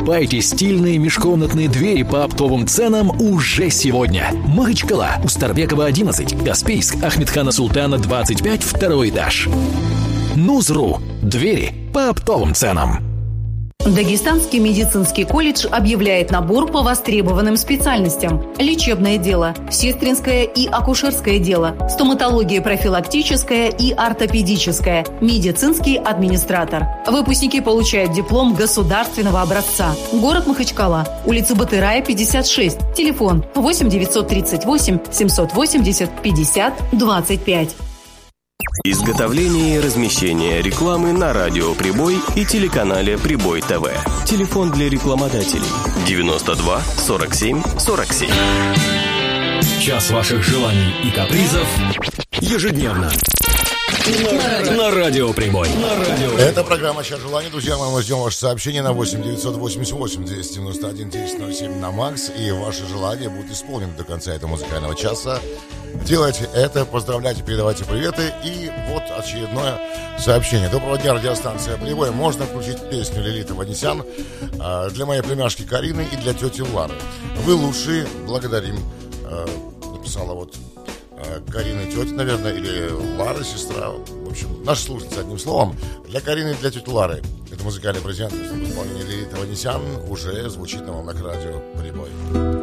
Покупайте стильные межкомнатные двери по оптовым ценам уже сегодня. Махачкала, Устарбекова, 11, Каспийск, Ахмедхана Султана, 25, второй этаж. Нузру. Двери по оптовым ценам. Дагестанский медицинский колледж объявляет набор по востребованным специальностям: лечебное дело, сестринское и акушерское дело, стоматология профилактическая и ортопедическая, медицинский администратор. Выпускники получают диплом государственного образца. Город Махачкала, улица Батырая, 56, телефон 8 938 780 50 25. Изготовление и размещение рекламы на радио «Прибой» и телеканале «Прибой ТВ». Телефон для рекламодателей 92 47 47. Час ваших желаний и капризов ежедневно на радио «Прибой». Это программа «Час желаний». Друзья, мы ждем ваши сообщения на 8 988 291 1007 на МАКС. И ваши желания будут исполнены до конца этого музыкального часа. Делайте это, поздравляйте, передавайте приветы. И вот очередное сообщение. Доброго дня, радиостанция «Прибой». Можно включить песню Лилиты Ванесян для моей племяшки Карины и для тети Лары. Вы лучшие, благодарим. Написала вот Карина тетя, наверное, или Лара сестра. В общем, наша слушательница, одним словом. Для Карины и для тети Лары. Это музыкальный презент в исполнении Лилиты Ванесян уже звучит на волнах радио «Прибой».